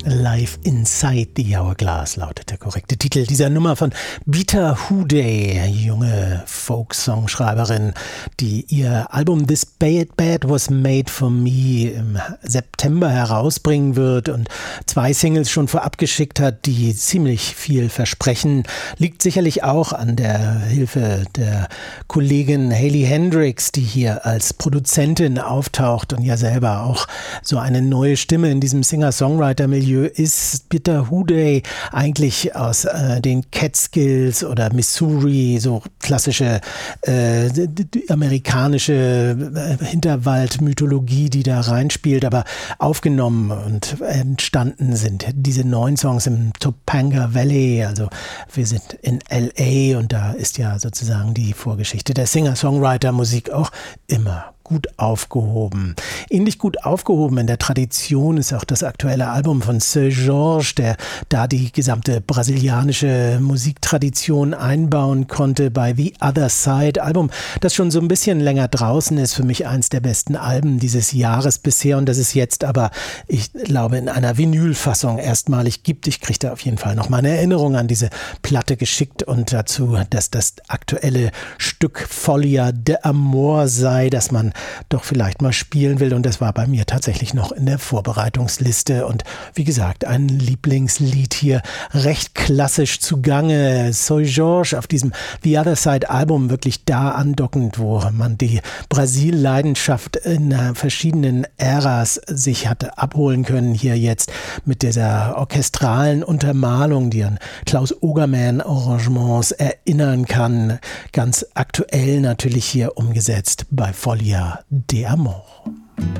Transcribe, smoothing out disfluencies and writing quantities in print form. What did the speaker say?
Live Inside the Hourglass lautet der korrekte Titel dieser Nummer von Beta Hooday, junge Folk-Songschreiberin, die ihr Album This Bad Was Made For Me im September herausbringen wird und 2 Singles schon vorab geschickt hat, die ziemlich viel versprechen. Liegt sicherlich auch an der Hilfe der Kollegin Hayley Hendricks, die hier als Produzentin auftaucht und ja selber auch so eine neue Stimme in diesem Singer-Songwriter-Milieu ist. Beta Hooday eigentlich aus den Catskills oder Missouri, so klassische amerikanische Hinterwald-Mythologie, die da reinspielt, aber aufgenommen und entstanden sind diese 9 Songs im Topanga Valley, also wir sind in L.A. und da ist ja sozusagen die Vorgeschichte der Singer-Songwriter-Musik auch immer gut aufgehoben. Ähnlich gut aufgehoben in der Tradition ist auch das aktuelle Album von Seu Jorge, der da die gesamte brasilianische Musiktradition einbauen konnte bei The Other Side. Album, das schon so ein bisschen länger draußen ist, für mich eins der besten Alben dieses Jahres bisher und das es jetzt aber, ich glaube, in einer Vinylfassung erstmalig gibt. Ich kriege da auf jeden Fall noch mal eine Erinnerung an diese Platte geschickt und dazu, dass das aktuelle Stück Folia de Amor sei, das man doch vielleicht mal spielen will und das war bei mir tatsächlich noch in der Vorbereitungsliste und wie gesagt, ein Lieblingslied hier, recht klassisch zugange. Seu Jorge auf diesem The Other Side Album wirklich da andockend, wo man die Brasil-Leidenschaft in verschiedenen Äras sich hat abholen können, hier jetzt mit dieser orchestralen Untermalung, die an Klaus Ogerman Arrangements erinnern kann, ganz aktuell natürlich hier umgesetzt bei Folia de Amor.